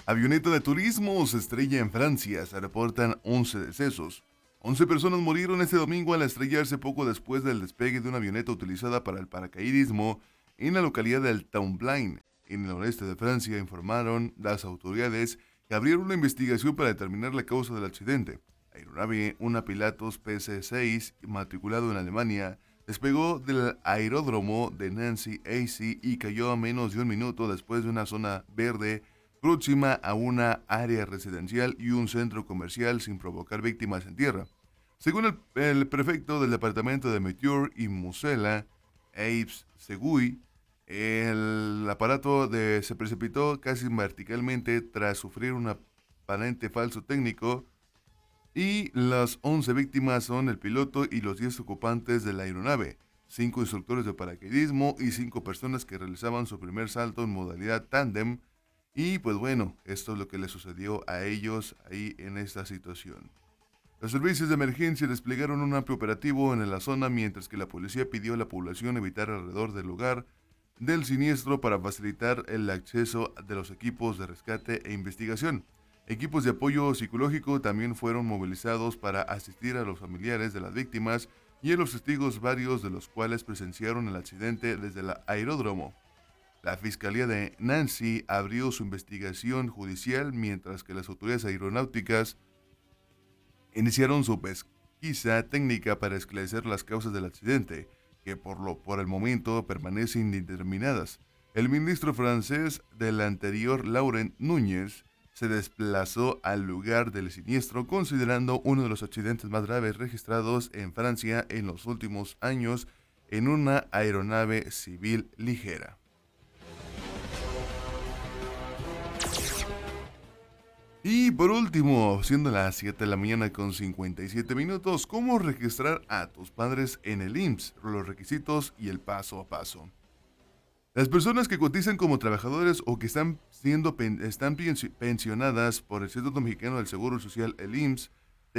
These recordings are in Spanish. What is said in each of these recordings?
Avioneta de turismo se estrella en Francia. Se reportan 11 decesos. 11 personas murieron este domingo al estrellarse poco después del despegue de una avioneta utilizada para el paracaidismo en la localidad del Tomblain, en el noreste de Francia, informaron las autoridades que abrieron una investigación para determinar la causa del accidente. La aeronave, una Pilatus PC-6, matriculado en Alemania, despegó del aeródromo de Nancy AC y cayó a menos de un minuto después de una zona verde próxima a una área residencial y un centro comercial sin provocar víctimas en tierra. Según el prefecto del departamento de Métier y Mosela, Yves Seguy, el aparato se precipitó casi verticalmente tras sufrir un aparente falso técnico y las 11 víctimas son el piloto y los 10 ocupantes de la aeronave, 5 instructores de paracaidismo y 5 personas que realizaban su primer salto en modalidad tándem. Y pues bueno, esto es lo que le sucedió a ellos ahí en esta situación. Los servicios de emergencia desplegaron un amplio operativo en la zona mientras que la policía pidió a la población evitar alrededor del lugar del siniestro para facilitar el acceso de los equipos de rescate e investigación. Equipos de apoyo psicológico también fueron movilizados para asistir a los familiares de las víctimas y a los testigos, varios de los cuales presenciaron el accidente desde el aeródromo. La Fiscalía de Nancy abrió su investigación judicial mientras que las autoridades aeronáuticas iniciaron su pesquisa técnica para esclarecer las causas del accidente, que por el momento permanecen indeterminadas. El ministro francés del anterior, Laurent Núñez, se desplazó al lugar del siniestro, considerando uno de los accidentes más graves registrados en Francia en los últimos años en una aeronave civil ligera. Y por último, siendo las 7 de la mañana con 57 minutos, ¿cómo registrar a tus padres en el IMSS? Los requisitos y el paso a paso. Las personas que cotizan como trabajadores o que están pensionadas por el Instituto Mexicano del Seguro Social, el IMSS,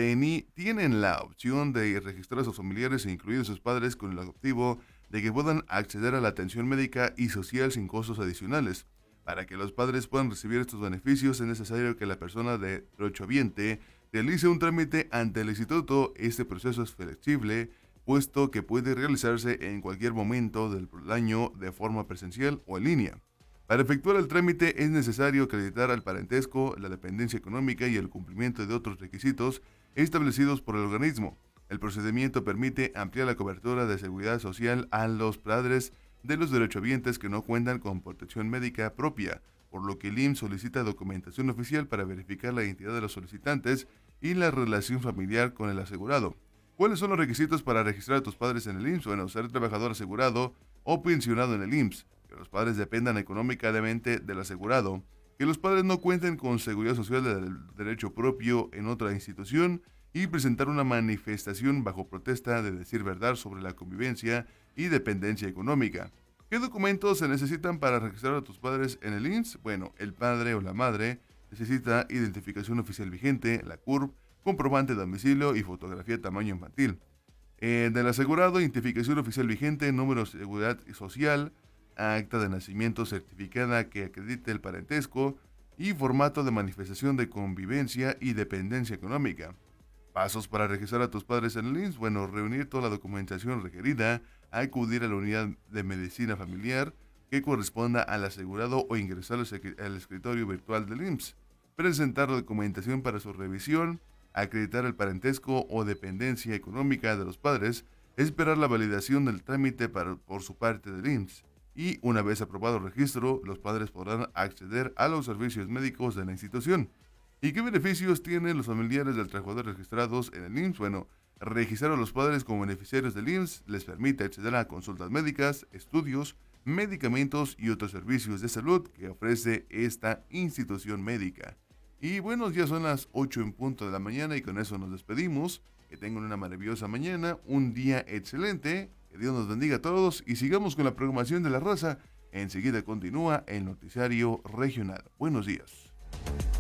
tienen la opción de registrar a sus familiares e incluir a sus padres con el objetivo de que puedan acceder a la atención médica y social sin costos adicionales. Para que los padres puedan recibir estos beneficios es necesario que la persona derechohabiente realice un trámite ante el instituto. Este proceso es flexible, puesto que puede realizarse en cualquier momento del año de forma presencial o en línea. Para efectuar el trámite es necesario acreditar al parentesco, la dependencia económica y el cumplimiento de otros requisitos establecidos por el organismo. El procedimiento permite ampliar la cobertura de seguridad social a los padres de los derechohabientes que no cuentan con protección médica propia, por lo que el IMSS solicita documentación oficial para verificar la identidad de los solicitantes y la relación familiar con el asegurado. ¿Cuáles son los requisitos para registrar a tus padres en el IMSS? Bueno, ser trabajador asegurado o pensionado en el IMSS, que los padres dependan económicamente del asegurado, que los padres no cuenten con seguridad social del derecho propio en otra institución y presentar una manifestación bajo protesta de decir verdad sobre la convivencia y dependencia económica. ¿Qué documentos se necesitan para registrar a tus padres en el IMSS? Bueno, el padre o la madre necesita identificación oficial vigente, la CURP, comprobante de domicilio y fotografía tamaño infantil. Del asegurado, identificación oficial vigente, número de seguridad social, acta de nacimiento certificada que acredite el parentesco y formato de manifestación de convivencia y dependencia económica. Pasos para registrar a tus padres en el IMSS. Bueno, reunir toda la documentación requerida, acudir a la unidad de medicina familiar que corresponda al asegurado o ingresar al escritorio virtual del IMSS. Presentar la documentación para su revisión, acreditar el parentesco o dependencia económica de los padres, esperar la validación del trámite por su parte del IMSS. Y una vez aprobado el registro, los padres podrán acceder a los servicios médicos de la institución. ¿Y qué beneficios tienen los familiares del trabajador registrados en el IMSS? Bueno, registrar a los padres como beneficiarios del IMSS les permite acceder a consultas médicas, estudios, medicamentos y otros servicios de salud que ofrece esta institución médica. Y bueno, ya son las 8 en punto de la mañana y con eso nos despedimos. Que tengan una maravillosa mañana, un día excelente, que Dios nos bendiga a todos y sigamos con la programación de La Raza. Enseguida continúa el noticiario regional. Buenos días.